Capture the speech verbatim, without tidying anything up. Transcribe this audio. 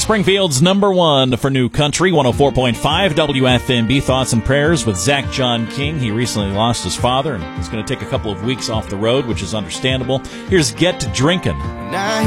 Springfield's number one for new country, one oh four point five W F M B. Thoughts and prayers with Zach John King. He recently lost his father and is going to take a couple of weeks off the road, which is understandable. Here's Get to Drinkin'.